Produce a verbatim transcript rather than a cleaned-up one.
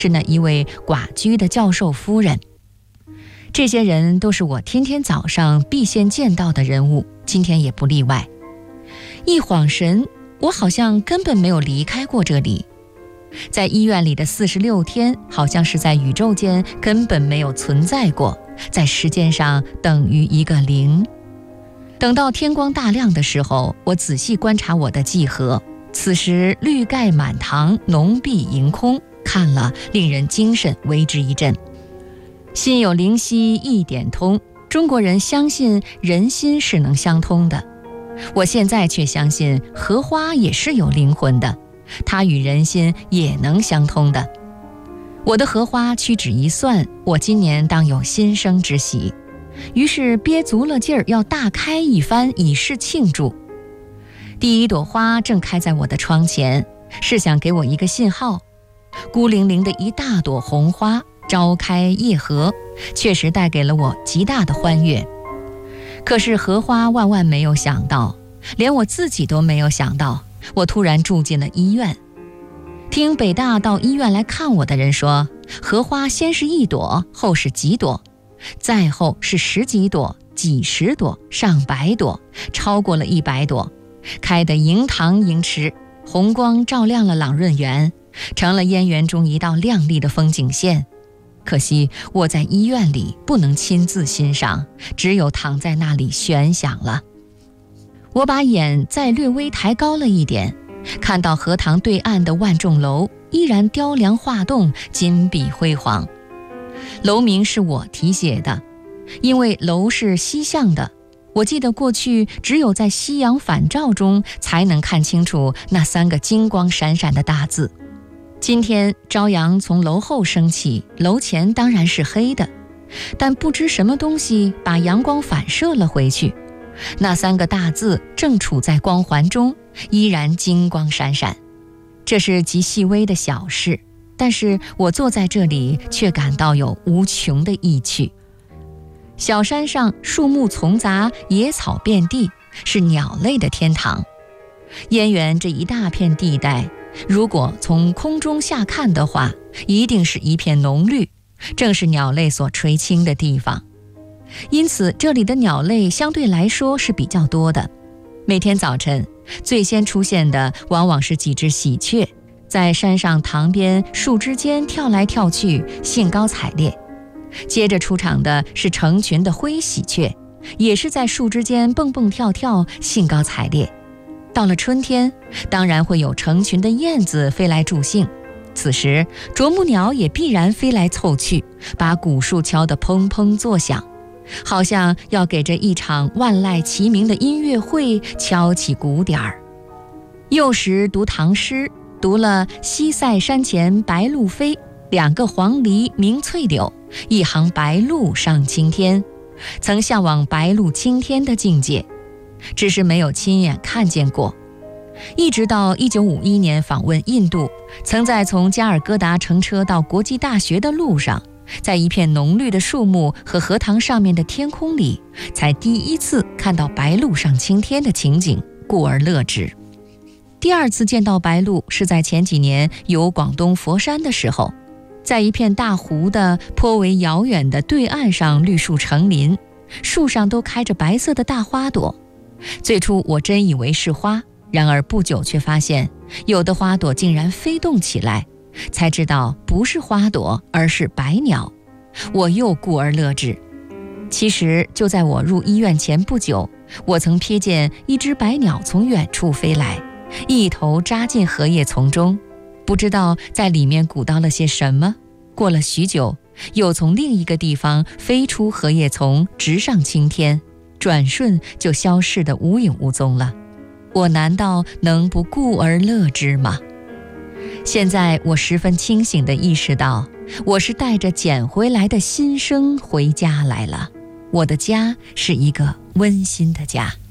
是那一位寡居的教授夫人。这些人都是我天天早上必先见到的人物，今天也不例外。一晃神，我好像根本没有离开过这里。在医院里的四十六天，好像是在宇宙间根本没有存在过，在时间上等于一个零。等到天光大亮的时候，我仔细观察我的几何，此时绿盖满堂，浓碧盈空，看了令人精神为之一振。心有灵犀一点通，中国人相信人心是能相通的，我现在却相信荷花也是有灵魂的，它与人心也能相通的。我的荷花屈指一算，我今年当有新生之喜，于是憋足了劲儿要大开一番，以示庆祝。第一朵花正开在我的窗前，是想给我一个信号。孤零零的一大朵红花，朝开夜合，确实带给了我极大的欢悦。可是荷花万万没有想到，连我自己都没有想到，我突然住进了医院。听北大到医院来看我的人说，荷花先是一朵，后是几朵，再后是十几朵、几十朵、上百朵，超过了一百朵，开得盈堂盈池，红光照亮了朗润园，成了燕园中一道亮丽的风景线。可惜我在医院里不能亲自欣赏，只有躺在那里悬想了。我把眼再略微抬高了一点，看到荷塘对岸的万众楼依然雕梁画栋，金碧辉煌。楼名是我题写的，因为楼是西向的，我记得过去只有在夕阳返照中才能看清楚那三个金光闪闪的大字。今天朝阳从楼后升起，楼前当然是黑的，但不知什么东西把阳光反射了回去，那三个大字正处在光环中，依然金光闪闪。这是极细微的小事，但是我坐在这里却感到有无穷的意趣。小山上树木丛杂，野草遍地，是鸟类的天堂。燕园这一大片地带，如果从空中下看的话，一定是一片浓绿，正是鸟类所垂青的地方。因此这里的鸟类相对来说是比较多的。每天早晨最先出现的往往是几只喜鹊，在山上塘边树枝间跳来跳去，兴高采烈。接着出场的是成群的灰喜鹊，也是在树枝间蹦蹦跳跳，兴高采烈。到了春天，当然会有成群的燕子飞来助兴，此时啄木鸟也必然飞来凑去，把古树敲得砰砰作响，好像要给这一场万籁齐鸣的音乐会敲起鼓点儿。幼时读唐诗，读了西塞山前白鹭飞，两个黄鹂鸣翠柳，一行白鹭上青天，曾向往白鹭青天的境界，只是没有亲眼看见过。一直到一九五一年访问印度，曾在从加尔各答乘车到国际大学的路上，在一片浓绿的树木和荷塘上面的天空里，才第一次看到白鹭上青天的情景，故而乐之。第二次见到白鹭是在前几年游广东佛山的时候，在一片大湖的颇为遥远的对岸上，绿树成林，树上都开着白色的大花朵。最初我真以为是花，然而不久却发现有的花朵竟然飞动起来，才知道不是花朵，而是白鸟。我又故而乐之。其实就在我入医院前不久，我曾瞥见一只白鸟从远处飞来，一头扎进荷叶丛中，不知道在里面鼓捣了些什么。过了许久，又从另一个地方飞出荷叶丛，直上青天，转瞬就消失得无影无踪了。我难道能不顾而乐之吗？现在我十分清醒地意识到，我是带着捡回来的新生回家来了。我的家是一个温馨的家。